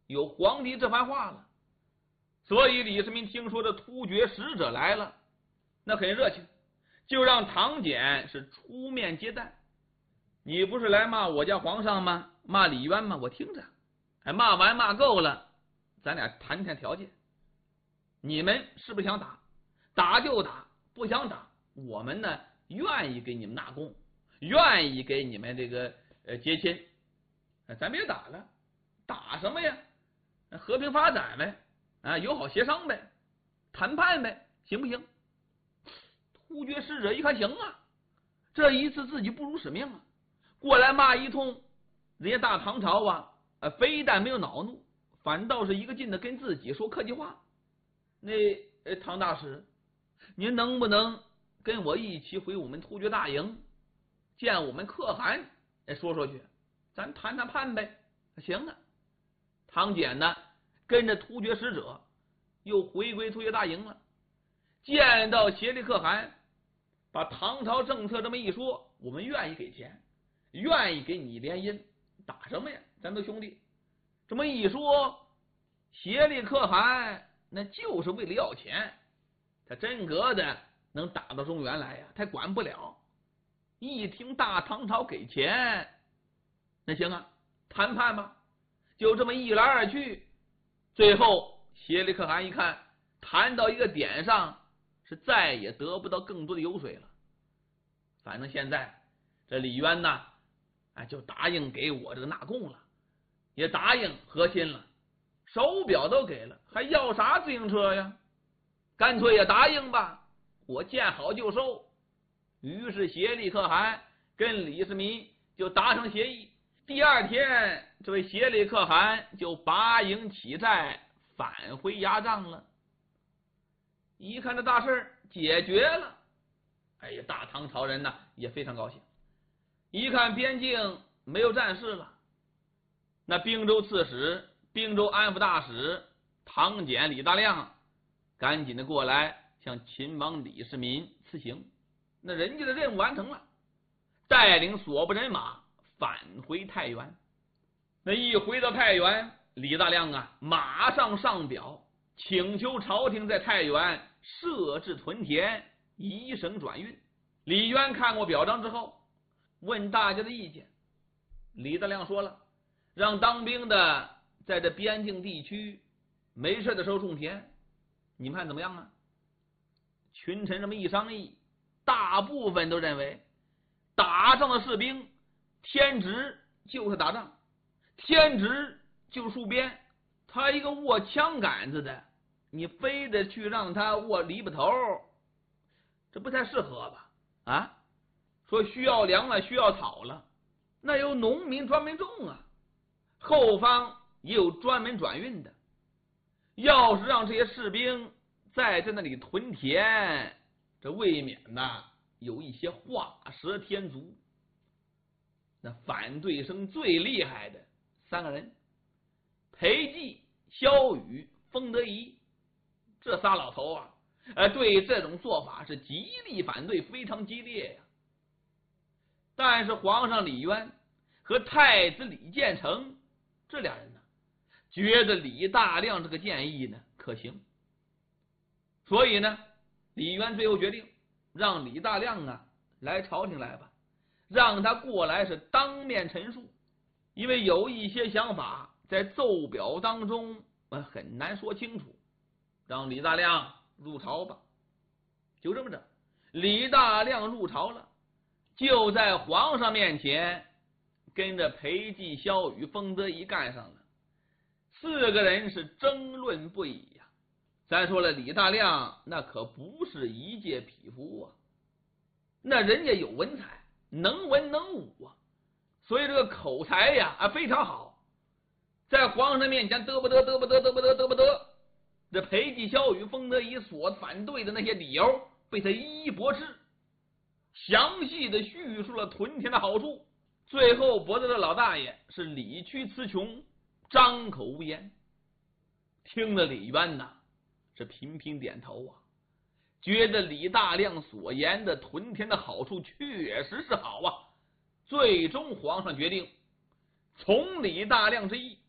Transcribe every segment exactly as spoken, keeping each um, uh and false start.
有皇帝这番话了。所以李世民听说这突厥使者来了，那很热情，就让唐俭是出面接待。你不是来骂我家皇上吗？骂李渊吗？我听着。哎，骂完骂够了，咱俩谈谈条件。你们是不是想打？打就打，不想打，我们呢愿意给你们纳贡，愿意给你们这个呃结亲。咱别打了，打什么呀？和平发展呗，啊，友好协商呗，谈判呗，行不行？突厥使者一看，行啊，这一次自己不辱使命啊，过来骂一通，人家大唐朝啊，呃，非但没有恼怒，反倒是一个劲的跟自己说客气话。那呃，唐大使，您能不能跟我一起回我们突厥大营，见我们可汗，说说去，咱谈谈判呗？行啊。唐俭呢，跟着突厥使者又回归突厥大营了，见到协力可汗，把唐朝政策这么一说，我们愿意给钱，愿意给你联姻，打什么呀？咱都兄弟。这么一说，协力可汗那就是为了要钱，他真格的能打到中原来呀？他管不了。一听大唐朝给钱，那行啊，谈判吧。就这么一来二去，最后协力可汗一看，谈到一个点上，是再也得不到更多的油水了。反正现在这李渊呐，哎，就答应给我这个纳贡了，也答应和亲了，手表都给了，还要啥自行车呀？干脆也答应吧，我见好就收。于是协力可汗跟李世民就达成协议。第二天，这位协力可汗就拔营起寨，返回牙帐了。一看这大事解决了，哎呀，大唐朝人呢也非常高兴。一看边境没有战事了，那并州刺史、并州安抚大使唐俭、李大亮赶紧的过来向秦王李世民辞行。那人家的任务完成了，带领所部人马返回太原。那一回到太原，李大亮啊马上上表请求朝廷在太原设置屯田，以省转运。李渊看过表彰之后，问大家的意见。李大亮说了，让当兵的在这边境地区没事的时候种田，你们看怎么样啊？群臣这么一商议，大部分都认为打仗的士兵天职就是打仗，天职就是戍边，他一个握枪杆子的，你非得去让他握篱笆头，这不太适合吧？啊，说需要粮了，需要草了，那有农民专门种啊，后方也有专门转运的。要是让这些士兵再在那里屯田，这未免呐有一些画蛇添足。那反对声最厉害的三个人，裴寂、萧雨、封德仪，这仨老头啊，呃，对这种做法是极力反对，非常激烈呀。但是皇上李渊和太子李建成这俩人呢，觉得李大亮这个建议呢可行，所以呢，李渊最后决定让李大亮啊来朝廷来吧，让他过来是当面陈述，因为有一些想法在奏表当中呃很难说清楚，让李大亮入朝吧。就这么着，李大亮入朝了，就在皇上面前跟着裴寂、萧雨、封德仪干上了。四个人是争论不已呀。咱说了，李大亮那可不是一介匹夫啊，那人家有文采，能文能武啊，所以这个口才呀啊非常好，在皇上面前嘚不得嘚不得嘚不得嘚不得，这裴寂、萧雨、封德仪所反对的那些理由被他一一驳斥，详细的叙述了屯田的好处。最后博得的老大爷是理屈词穷，张口无言。听了李渊呐是频频点头啊，觉得李大亮所言的屯田的好处确实是好啊。最终皇上决定从李大亮之意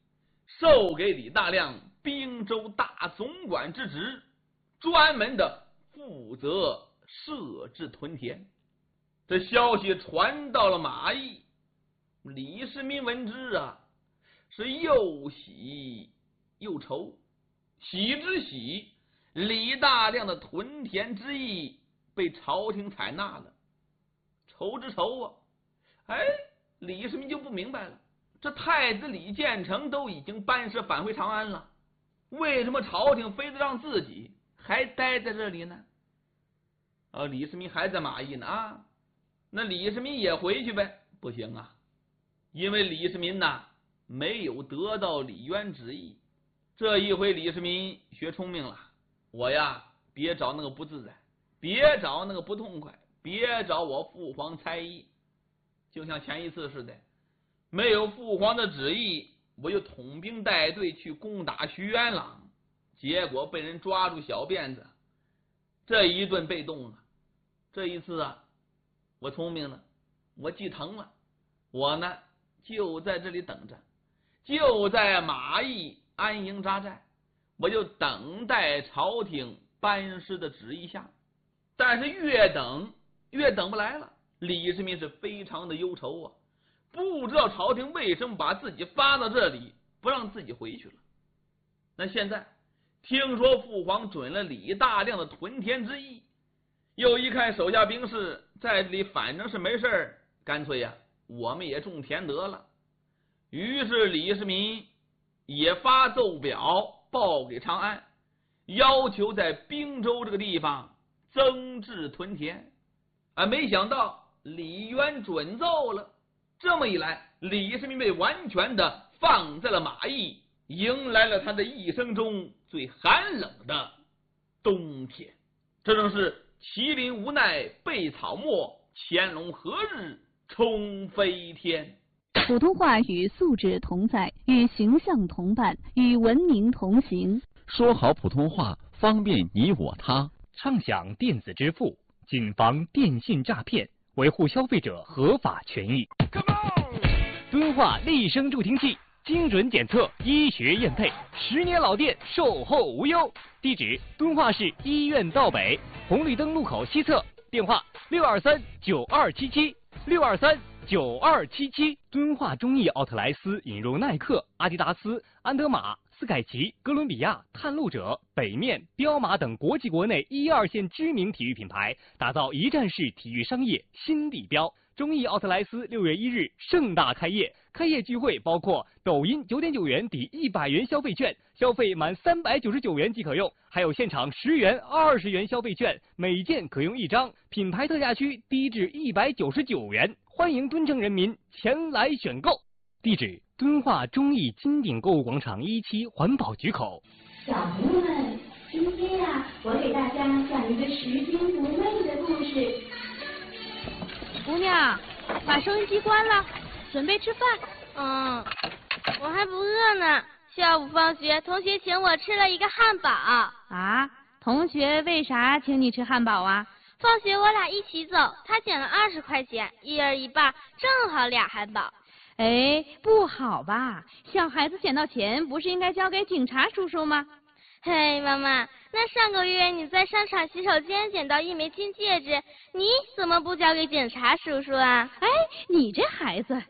授给李大亮滨州大总管之职，专门的负责设置屯田。这消息传到了马邑，李世民闻之啊，是又喜又愁。喜之喜，李大亮的屯田之意被朝廷采纳了；愁之愁啊，哎，李世民就不明白了，这太子李建成都已经班师返回长安了，为什么朝廷非得让自己还待在这里呢？啊，李世民还在马邑呢啊，那李世民也回去呗？不行啊，因为李世民呐没有得到李渊旨意。这一回李世民学聪明了，我呀别找那个不自在，别找那个不痛快，别找我父皇猜疑。就像前一次似的，没有父皇的旨意，我就统兵带队去攻打徐元朗，结果被人抓住小辫子，这一顿被动啊。这一次啊，我聪明了，我记疼了，我呢就在这里等着，就在马邑安营扎寨，我就等待朝廷班师的旨意下。但是越等越等不来了，李世民是非常的忧愁啊，不知道朝廷为什么把自己发到这里，不让自己回去了。那现在听说父皇准了李大亮的屯田之意，又一看手下兵士在这里反正是没事儿，干脆呀我们也种田得了。于是李世民也发奏表报给长安，要求在滨州这个地方增置屯田。啊，没想到李渊准奏了，这么一来，李世民被完全的放在了马邑，迎来了他的一生中最寒冷的冬天。这正是麒麟无奈被草没，乾隆何日冲飞天。 普通话与素质同在，与形象同伴，与文明同行。 说好普通话，方便你我他。 畅享电子支付，谨防电信诈骗，维护消费者合法权益。敦化立声助听器，精准检测，医学验配，十年老店，售后无忧。地址：敦化市医院道北红绿灯路口西侧，电话：六二三九二七七六二三九二七七。敦化中艺奥特莱斯引入耐克、阿迪达斯、安德玛、斯凯奇、哥伦比亚、探路者、北面、彪马等国际国内一二线知名体育品牌，打造一站式体育商业新地标。中艺奥特莱斯六月一日盛大开业，开业聚会包括抖音九点九元抵一百元消费券，消费满三百九十九元即可用，还有现场十元、二十元消费券，每件可用一张，品牌特价区低至一百九十九元，欢迎敦诚人民前来选购。地址：敦化中艺金鼎购物广场一期环保局口。 小朋友们，今天呀、啊，我给大家讲一个拾金不昧的故事。 姑娘，把收音机关了，准备吃饭。 嗯，我还不饿呢。下午放学，同学请我吃了一个汉堡。 啊？同学为啥请你吃汉堡啊？ 放学我俩一起走，他捡了二十块钱，一人一半，正好俩汉堡。 哎，不好吧？小孩子捡到钱不是应该交给警察叔叔吗？ 嘿，妈妈，那上个月你在商场洗手间捡到一枚金戒指，你怎么不交给警察叔叔啊？ 哎，你这孩子。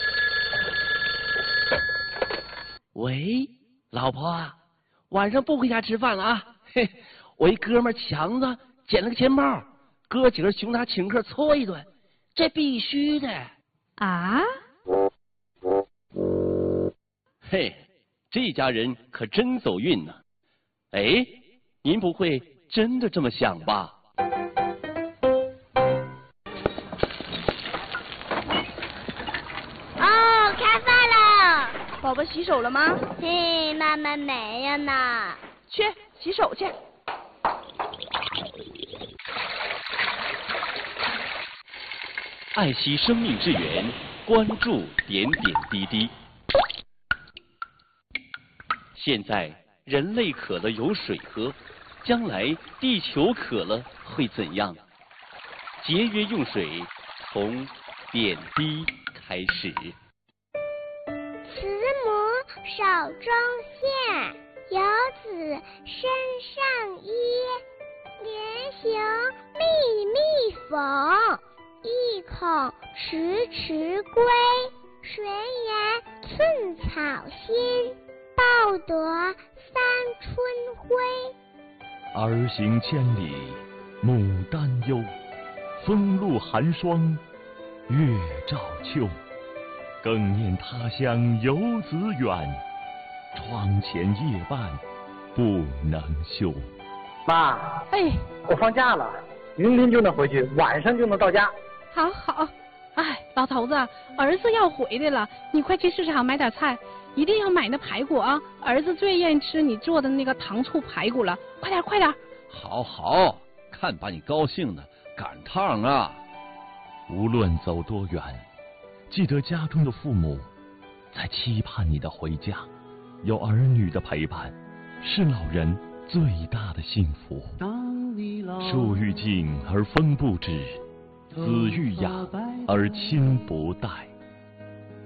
喂，老婆啊，晚上不回家吃饭了啊？嘿，我一哥们强子捡了个钱包，哥几个熊他请客搓一顿，这必须的。 啊？ 嘿，这家人可真走运呢。哎，您不会真的这么想吧？ 哦，开饭了！ 宝宝洗手了吗？ 嘿，妈妈没有呢。 去洗手去。 爱惜生命之源，关注点点滴滴。现在人类渴了有水喝，将来地球渴了会怎样？节约用水，从点滴开始。 师母， 手中线，游子身上衣。连行密密缝，意恐迟迟归。谁言寸草心，报得三春晖。 儿行千里母担忧，风露寒霜月照秋。更念他乡游子远，窗前夜半不能休。 妈， 哎， 我放假了，明天就能回去，晚上就能到家。 好好，哎，老头子，儿子要回来了，你快去市场买点菜，一定要买那排骨啊！儿子最愿意吃你做的那个糖醋排骨了，快点快点！ 好好，看把你高兴的，赶趟啊！ 无论走多远，记得家中的父母在期盼你的回家，有儿女的陪伴，是老人最大的幸福。树欲静而风不止，子欲养而亲不待。